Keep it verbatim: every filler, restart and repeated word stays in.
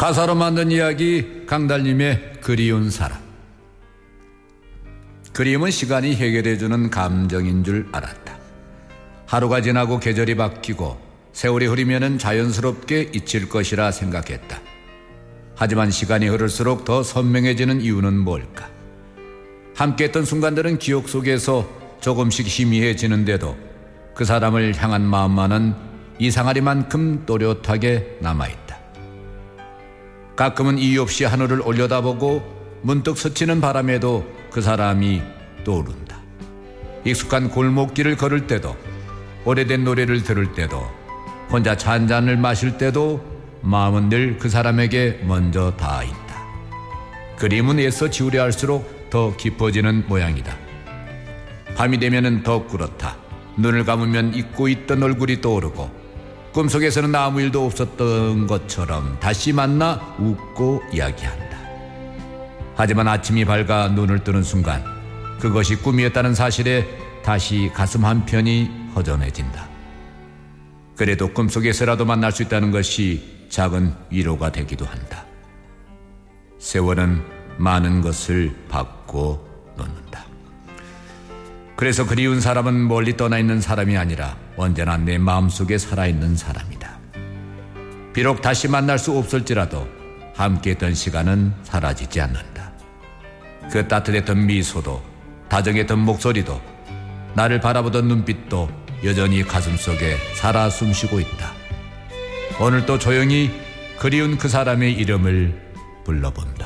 가사로 만든 이야기 강달님의 그리운 사람. 그리움은 시간이 해결해주는 감정인 줄 알았다. 하루가 지나고 계절이 바뀌고 세월이 흐르면 자연스럽게 잊힐 것이라 생각했다. 하지만 시간이 흐를수록 더 선명해지는 이유는 뭘까? 함께했던 순간들은 기억 속에서 조금씩 희미해지는데도 그 사람을 향한 마음만은 이상하리만큼 또렷하게 남아있다. 가끔은 이유 없이 하늘을 올려다보고 문득 스치는 바람에도 그 사람이 떠오른다. 익숙한 골목길을 걸을 때도, 오래된 노래를 들을 때도, 혼자 차 한 잔을 마실 때도 마음은 늘 그 사람에게 먼저 닿아 있다. 그림은 애써 지우려 할수록 더 깊어지는 모양이다. 밤이 되면은 더 그렇다. 눈을 감으면 잊고 있던 얼굴이 떠오르고 꿈속에서는 아무 일도 없었던 것처럼 다시 만나 웃고 이야기한다. 하지만 아침이 밝아 눈을 뜨는 순간 그것이 꿈이었다는 사실에 다시 가슴 한편이 허전해진다. 그래도 꿈속에서라도 만날 수 있다는 것이 작은 위로가 되기도 한다. 세월은 많은 것을 바꿔 놓는다. 그래서 그리운 사람은 멀리 떠나 있는 사람이 아니라 언제나 내 마음속에 살아있는 사람이다. 비록 다시 만날 수 없을지라도 함께했던 시간은 사라지지 않는다. 그 따뜻했던 미소도, 다정했던 목소리도, 나를 바라보던 눈빛도 여전히 가슴속에 살아 숨쉬고 있다. 오늘 또 조용히 그리운 그 사람의 이름을 불러본다.